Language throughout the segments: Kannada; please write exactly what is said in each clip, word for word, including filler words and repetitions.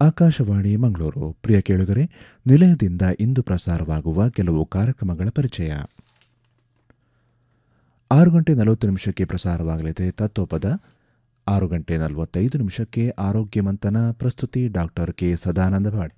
ಆಕಾಶವಾಣಿ ಮಂಗಳೂರು. ಪ್ರಿಯ ಕೇಳುಗರೆ, ನಿಲಯದಿಂದ ಇಂದು ಪ್ರಸಾರವಾಗುವ ಕೆಲವು ಕಾರ್ಯಕ್ರಮಗಳ ಪರಿಚಯ. ಆರು ಗಂಟೆ ನಲವತ್ತು ನಿಮಿಷಕ್ಕೆ ಪ್ರಸಾರವಾಗಲಿದೆ ತತ್ವಪದ. ಆರು ಗಂಟೆ ನಲವತ್ತೈದು ನಿಮಿಷಕ್ಕೆ ಆರೋಗ್ಯ ಮಂಥನ, ಪ್ರಸ್ತುತಿ ಡಾಕ್ಟರ್ ಕೆ ಸದಾನಂದ ಭಟ್.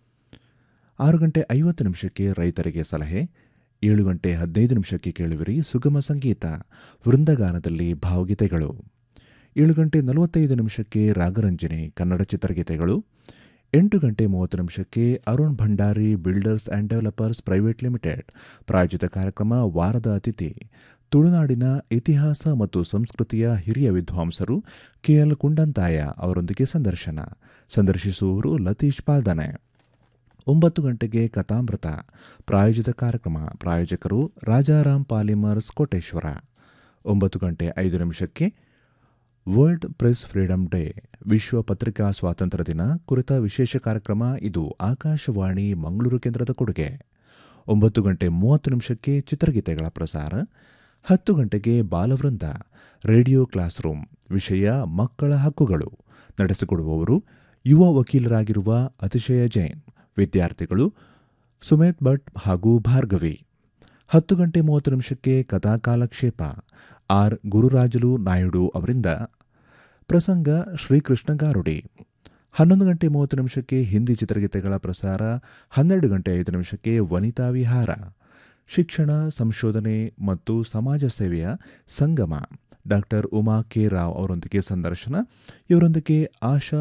ಆರು ಗಂಟೆ ಐವತ್ತು ನಿಮಿಷಕ್ಕೆ ರೈತರಿಗೆ ಸಲಹೆ. ಏಳು ಗಂಟೆ ಹದಿನೈದು ನಿಮಿಷಕ್ಕೆ ಕೇಳುವಿರಿ ಸುಗಮ ಸಂಗೀತ, ವೃಂದಗಾನದಲ್ಲಿ ಭಾವಗೀತೆಗಳು. ಏಳು ಗಂಟೆ ನಲವತ್ತೈದು ನಿಮಿಷಕ್ಕೆ ರಾಗರಂಜನೆ, ಕನ್ನಡ ಚಿತ್ರಗೀತೆಗಳು. ಎಂಟು ಗಂಟೆ ಮೂವತ್ತು ನಿಮಿಷಕ್ಕೆ Arun Bhandari builders and developers private limited ಪ್ರಾಯೋಜಿತ ಕಾರ್ಯಕ್ರಮ ವಾರದ ಅತಿಥಿ. ತುಳುನಾಡಿನ ಇತಿಹಾಸ ಮತ್ತು ಸಂಸ್ಕೃತಿಯ ಹಿರಿಯ ವಿದ್ವಾಂಸರು ಕೆಎಲ್ ಕುಂಡಂತಾಯ ಅವರೊಂದಿಗೆ ಸಂದರ್ಶನ. ಸಂದರ್ಶಿಸುವವರು ಲತೀಶ್ ಪಾಲ್ದನೆ. ಒಂಬತ್ತು ಗಂಟೆಗೆ ಕಥಾಮೃತ ಪ್ರಾಯೋಜಿತ ಕಾರ್ಯಕ್ರಮ. ಪ್ರಾಯೋಜಕರು ರಾಜಾರಾಮ್ ಪಾಲಿಮರ್ಸ್ ಕೋಟೇಶ್ವರ. ಒಂಬತ್ತು ಗಂಟೆ ಐದು ನಿಮಿಷಕ್ಕೆ ವರ್ಲ್ಡ್ ಪ್ರೆಸ್ ಫ್ರೀಡಮ್ ಡೇ, ವಿಶ್ವ ಪತ್ರಿಕಾ ಸ್ವಾತಂತ್ರ್ಯ ದಿನ ಕುರಿತ ವಿಶೇಷ ಕಾರ್ಯಕ್ರಮ. ಇದು ಆಕಾಶವಾಣಿ ಮಂಗಳೂರು ಕೇಂದ್ರದ ಕೊಡುಗೆ. ಒಂಬತ್ತು ಗಂಟೆ ಮೂವತ್ತು ನಿಮಿಷಕ್ಕೆ ಚಿತ್ರಗೀತೆಗಳ ಪ್ರಸಾರ. ಹತ್ತು ಗಂಟೆಗೆ ಬಾಲವೃಂದ, ರೇಡಿಯೋ ಕ್ಲಾಸ್ ರೂಮ್, ವಿಷಯ ಮಕ್ಕಳ ಹಕ್ಕುಗಳು. ನಡೆಸಿಕೊಡುವವರು ಯುವ ವಕೀಲರಾಗಿರುವ ಅತಿಶಯ ಜೈನ್. ವಿದ್ಯಾರ್ಥಿಗಳು ಸುಮೇತ್ ಭಟ್ ಹಾಗೂ ಭಾರ್ಗವಿ. ಹತ್ತು ಗಂಟೆ ಮೂವತ್ತು ನಿಮಿಷಕ್ಕೆ ಕಥಾ ಕಾಲಕ್ಷೇಪ. ಆರ್ ಗುರುರಾಜುಲು ನಾಯ್ಡು ಅವರಿಂದ ಪ್ರಸಂಗ ಶ್ರೀಕೃಷ್ಣ ಗಾರುಡಿ. ಹನ್ನೊಂದು ಗಂಟೆ ಮೂವತ್ತು ನಿಮಿಷಕ್ಕೆ ಹಿಂದಿ ಚಿತ್ರಗೀತೆಗಳ ಪ್ರಸಾರ. ಹನ್ನೆರಡು ಗಂಟೆ ಐದು ನಿಮಿಷಕ್ಕೆ ವನಿತಾ ವಿಹಾರ, ಶಿಕ್ಷಣ, ಸಂಶೋಧನೆ ಮತ್ತು ಸಮಾಜ ಸೇವೆಯ ಸಂಗಮ. ಡಾಕ್ಟರ್ ಉಮಾ ಕೆ ರಾವ್ ಅವರೊಂದಿಗೆ ಸಂದರ್ಶನ. ಇವರೊಂದಿಗೆ ಆಶಾ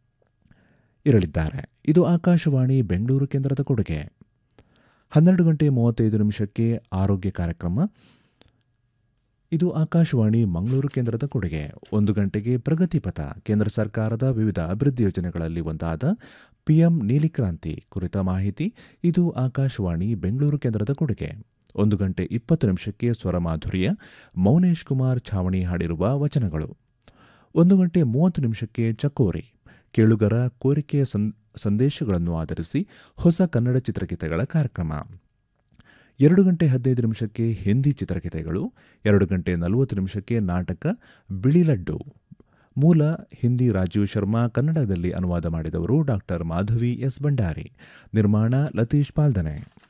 ಇರಲಿದ್ದಾರೆ. ಇದು ಆಕಾಶವಾಣಿ ಬೆಂಗಳೂರು ಕೇಂದ್ರದ ಕೊಡುಗೆ. ಹನ್ನೆರಡು ಗಂಟೆ ಮೂವತ್ತೈದು ನಿಮಿಷಕ್ಕೆ ಆರೋಗ್ಯ ಕಾರ್ಯಕ್ರಮ. ಇದು ಆಕಾಶವಾಣಿ ಮಂಗಳೂರು ಕೇಂದ್ರದ ಕೊಡುಗೆ. ಒಂದು ಗಂಟೆಗೆ ಪ್ರಗತಿಪಥ, ಕೇಂದ್ರ ಸರ್ಕಾರದ ವಿವಿಧ ಅಭಿವೃದ್ಧಿ ಯೋಜನೆಗಳಲ್ಲಿ ಒಂದಾದ ಪಿಎಂ ನೀಲಿಕ್ರಾಂತಿ ಕುರಿತ ಮಾಹಿತಿ. ಇದು ಆಕಾಶವಾಣಿ ಬೆಂಗಳೂರು ಕೇಂದ್ರದ ಕೊಡುಗೆ. ಒಂದು ಗಂಟೆ ಇಪ್ಪತ್ತು ನಿಮಿಷಕ್ಕೆ ಸ್ವರಮಾಧುರ್ಯ, ಮೌನೇಶ್ ಕುಮಾರ್ ಛಾವಣಿ ಹಾಡಿರುವ ವಚನಗಳು. ಒಂದು ಗಂಟೆ ಮೂವತ್ತು ನಿಮಿಷಕ್ಕೆ ಚಕೋರಿ, ಕೇಳುಗರ ಕೋರಿಕೆಯ ಸಂದೇಶಗಳನ್ನು ಆಧರಿಸಿ ಹೊಸ ಕನ್ನಡ ಚಿತ್ರಗೀತೆಗಳ ಕಾರ್ಯಕ್ರಮ. ಎರಡು ಗಂಟೆ ಹದಿನೈದು ನಿಮಿಷಕ್ಕೆ ಹಿಂದಿ ಚಿತ್ರಗೀತೆಗಳು. ಎರಡು ಗಂಟೆ ನಲವತ್ತು ನಿಮಿಷಕ್ಕೆ ನಾಟಕ ಬಿಳಿ ಲಡ್ಡು. ಮೂಲ ಹಿಂದಿ ರಾಜೀವ್ ಶರ್ಮಾ, ಕನ್ನಡದಲ್ಲಿ ಅನುವಾದ ಮಾಡಿದವರು ಡಾಕ್ಟರ್ ಮಾಧವಿ ಎಸ್ ಭಂಡಾರಿ. ನಿರ್ಮಾಣ ಲತೀಶ್ ಪಾಲ್ದನೆ.